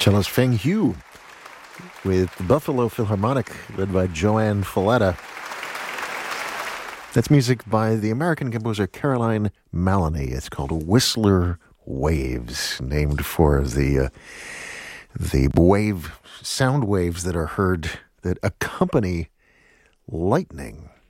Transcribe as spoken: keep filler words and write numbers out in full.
Cellist Feng Hu with the Buffalo Philharmonic, led by Joanne Falletta. That's music by the American composer Caroline Maloney. It's called Whistler Waves, named for the uh, the wave sound waves that are heard that accompany lightning.